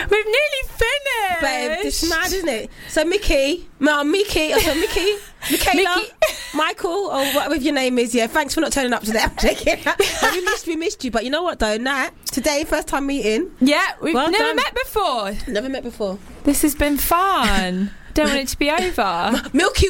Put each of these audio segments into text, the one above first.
We've nearly finished. Babe, it's mad, isn't it? So Michaela, Michael, or whatever your name is, yeah, thanks for not turning up today. I'm taking we missed you. But you know what though, Nat, today, first time meeting. Yeah, we've Well never done. met before. Never met before. This has been fun. Don't want it to be over. Milky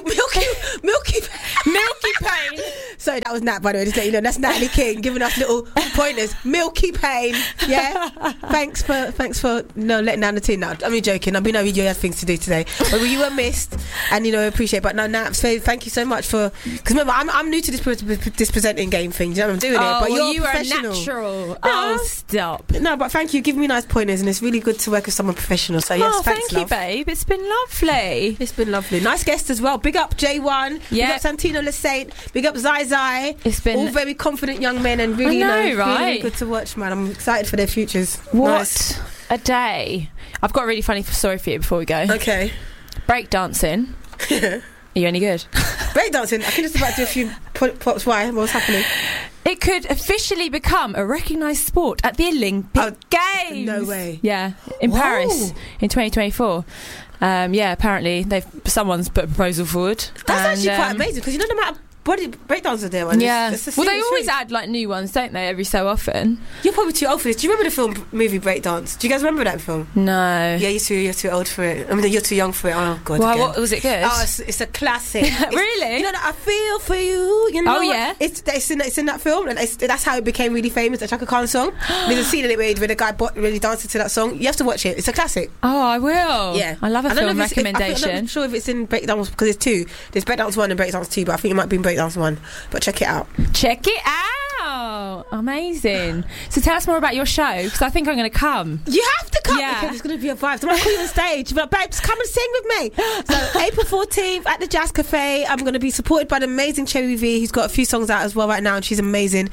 Pain. Sorry, that was Nat, by the way, just let you know. That's Natalie King giving us little pointers. Milky Pain. Yeah. Thanks for letting down the team. No, I'm joking. I know you had things to do today, but you were missed, and appreciate. But no, Nat, so thank you so much for, because remember, I'm new to this presenting game thing. Do you know what I'm doing it? But you you're are professional. Natural. No. Oh, stop. No, but thank you. Give me nice pointers, and it's really good to work with someone professional. So yes, thanks, thank you, love. babe. It's been lovely. It's been lovely. Nice guest as well. Big up J1. Yeah. Big up Santino Lasaint. Big up Zai Zai. It's been all very confident young men, and really, right? really good to watch, man. I'm excited for their futures. What Nice. a day. I've got a really funny story for you before we go. Okay. Breakdancing. Are you any good? Breakdancing. I can just about do a few pops. Why? What's happening? It could officially become a recognised sport at the Olympic Games. No way. Yeah, in Whoa. Paris in 2024. Apparently someone's put a proposal forward. That's actually quite amazing, because the amount of body breakdancers there. Man. Yeah. It's a Well, they serious always thing. add like new ones, don't they? Every so often. You're probably too old for this. Do you remember the movie Breakdance? Do you guys remember that film? No. Yeah, you're too old for it. I mean, you're too young for it. Oh God. Well, again. what was it good? Oh, it's a classic. Really? You know that I feel for you. You know Oh, what? yeah. It's in that film, and that's how it became really famous. The Chaka Khan song. There's a scene in it where the guy really dances to that song. You have to watch it. It's a classic. Oh, I will. Yeah, I love a don't know film if I'm recommendation. not sure if it's in Breakdance, because there's two. There's Breakdance 1 and Breakdance 2, but I think it might be in Breakdance 1. But check it out. Check it out. Amazing. So tell us more about your show, because I think I'm going to come. You have to come. Yeah. Okay, there's going to be a vibe. So I'm going to call you on stage. But babes, come and sing with me. So April 14th at the Jazz Cafe. I'm going to be supported by the amazing Cherry V, who's got a few songs out as well right now, and she's amazing.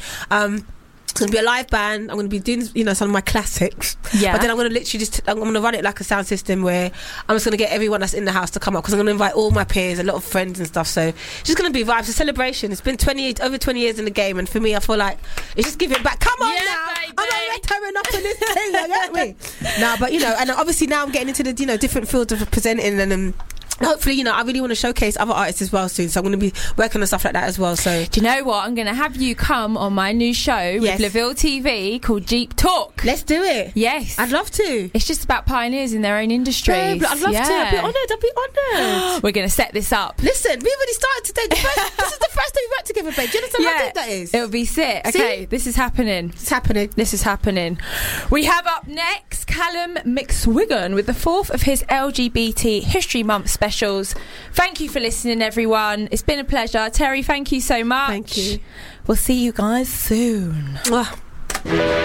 It's going to be a live band. I'm going to be doing, some of my classics. Yeah. But then I'm going to literally I'm going to run it like a sound system where I'm just going to get everyone that's in the house to come up, because I'm going to invite all my peers, a lot of friends and stuff. So it's just going to be vibes, a celebration. It's been over 20 years in the game, and for me, I feel like it's just giving back. Come on now. Baby. I'm not tearing up in this thing, you get me? No, but and obviously now I'm getting into the different fields of presenting, and hopefully, I really want to showcase other artists as well soon. So I'm going to be working on stuff like that as well. So Do you know what? I'm going to have you come on my new show with LaVille TV called Jeep Talk. Let's do it. Yes. I'd love to. It's just about pioneers in their own industries. Babe, I'd love to. I'd be honoured. We're going to set this up. Listen, we already started today. This is the first time we worked together, babe. Do you understand how deep that is? It'll be sick. Okay, See? this is happening. It's happening. This is happening. We have up next Callum McSwiggan with the fourth of his LGBT History Month specials. Thank you for listening, everyone. It's been a pleasure. Terry, thank you so much. Thank you. We'll see you guys soon. Mwah.